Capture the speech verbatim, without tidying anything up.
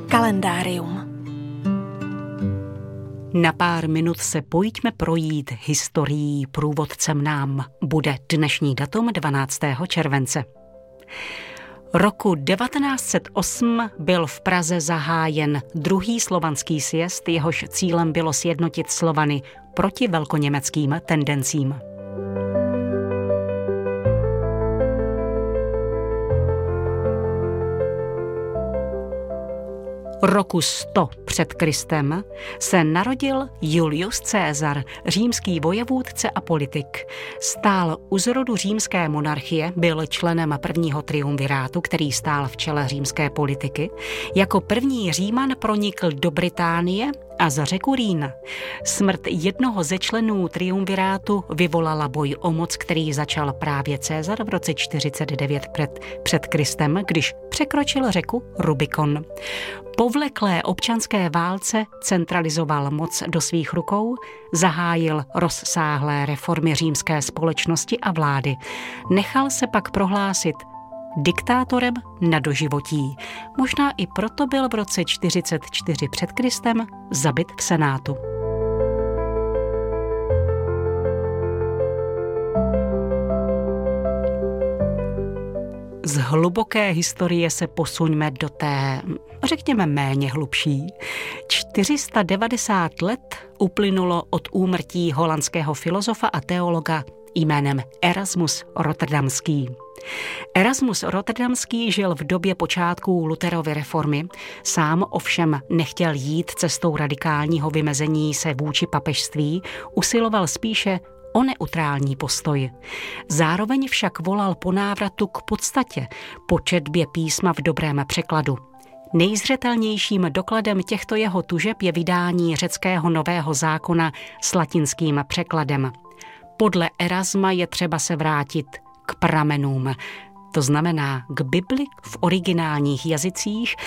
Kalendárium. Na pár minut se pojďme projít historií, průvodcem nám bude dnešní datum dvanáctého července. Roku devatenáct set osm byl v Praze zahájen druhý slovanský sjezd, jehož cílem bylo sjednotit Slovany proti velkoněmeckým tendencím. Roku sto před Kristem se narodil Julius Caesar, římský vojevůdce a politik. Stál u zrodu římské monarchie, byl členem prvního triumvirátu, který stál v čele římské politiky. Jako první Říman pronikl do Británie a za řeku Rýn. Smrt jednoho ze členů triumvirátu vyvolala boj o moc, který začal právě Caesar v roce čtyřicet devět před, před Kristem, když překročil řeku Rubikon. Po vleklé občanské válce centralizoval moc do svých rukou, zahájil rozsáhlé reformy římské společnosti a vlády. Nechal se pak prohlásit diktátorem na doživotí. Možná i proto byl v roce čtyřicet čtyři před Kristem zabit v Senátu. Z hluboké historie se posuňme do té, řekněme, méně hlubší. čtyři sta devadesát let uplynulo od úmrtí holandského filozofa a teologa jménem Erasmus Rotterdamský. Erasmus Rotterdamský žil v době počátků Lutherovy reformy, sám ovšem nechtěl jít cestou radikálního vymezení se vůči papežství, usiloval spíše o neutrální postoj. Zároveň však volal po návratu k podstatě, po četbě písma v dobrém překladu. Nejzřetelnějším dokladem těchto jeho tužeb je vydání řeckého Nového zákona s latinským překladem. Podle Erasma je třeba se vrátit k pramenům, to znamená k Bibli v originálních jazycích,